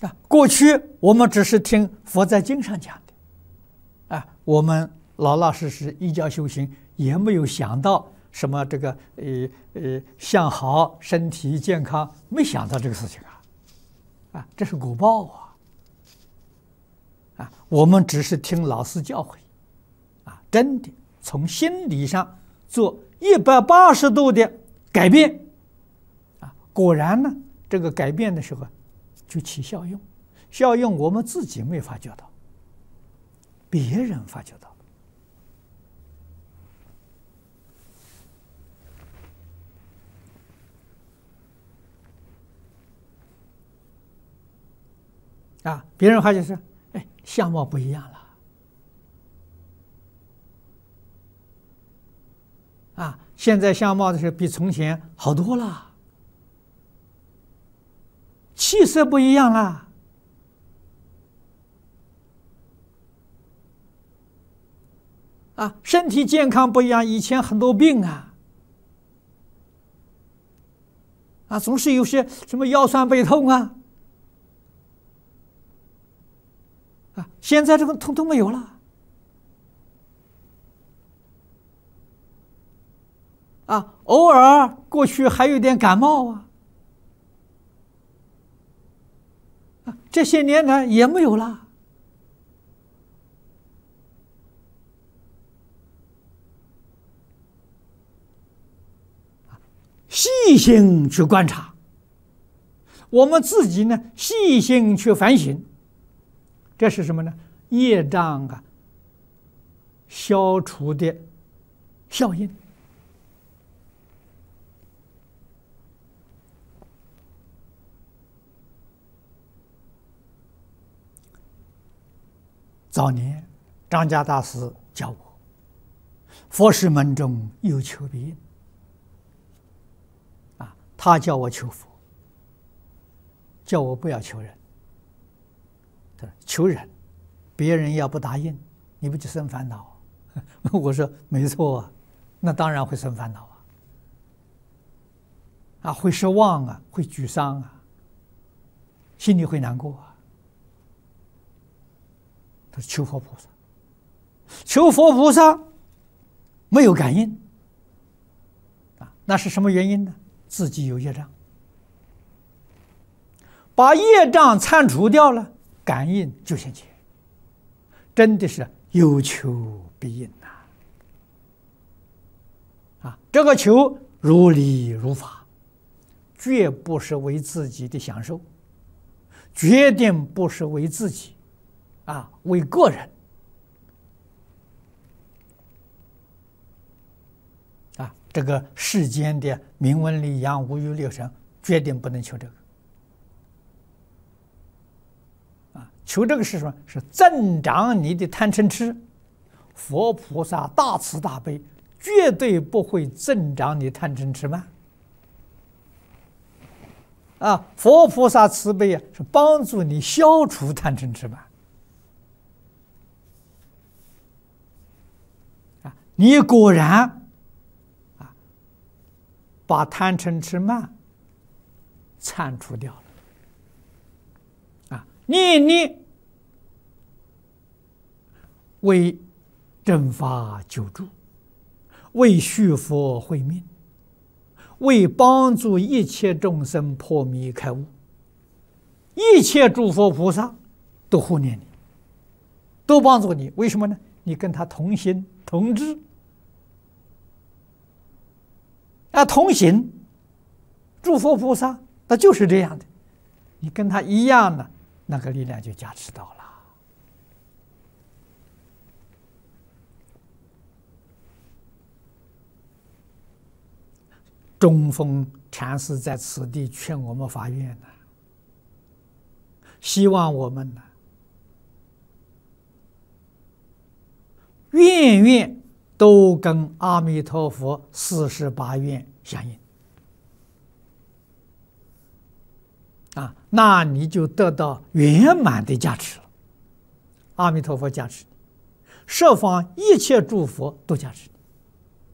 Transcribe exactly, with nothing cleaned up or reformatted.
啊，过去我们只是听佛在经上讲的，啊，我们老老实实依教修行，也没有想到什么这个呃呃相好、身体健康，没想到这个事情啊，啊，这是果报啊，啊，我们只是听老师教诲，啊，真的从心理上做一百八十度的改变，啊，果然呢，这个改变的时候就起效用，效用我们自己没发觉到，别人发觉到。啊，别人发觉是，哎，相貌不一样了，啊，现在相貌的是比从前好多了，气色不一样了，啊，身体健康不一样，以前很多病啊，啊，总是有些什么腰酸背痛啊。啊，现在这个通通没有了，啊，偶尔过去还有点感冒啊，啊，这些年呢也没有了，细心去观察，我们自己呢细心去反省。这是什么呢？业障啊，消除的效应。早年张家大师教我，佛事门中有求必应。啊，他叫我求佛，叫我不要求人。求人，别人要不答应，你不就生烦恼？我说没错啊，那当然会生烦恼啊，啊，会失望啊，会沮丧啊，心里会难过啊。他说求佛菩萨，求佛菩萨没有感应啊，那是什么原因呢？自己有业障，把业障铲除掉了。感应就现前，真的是有求必应呐！啊，这个求如理如法，绝不是为自己的享受，决定不是为自己，啊，为个人。啊，这个世间的名闻利养、五欲六尘，决定不能求这个。求这个是什么？是增长你的贪嗔痴。佛菩萨大慈大悲，绝对不会增长你贪嗔痴慢。啊，佛菩萨慈悲啊，是帮助你消除贪嗔痴慢。啊，你果然啊，把贪嗔痴慢铲除掉了。念念为正法久住，为续佛慧命，为帮助一切众生破迷开悟，一切诸佛菩萨都护念你，都帮助你。为什么呢？你跟他同心同志啊，同行。诸佛菩萨那就是这样的，你跟他一样呢，那个力量就加持到了。中峰禅师在此地劝我们发愿呢，希望我们呢，愿愿都跟阿弥陀佛四十八愿相应啊，那你就得到圆满的加持了。阿弥陀佛加持你，十方一切诸佛都加持你。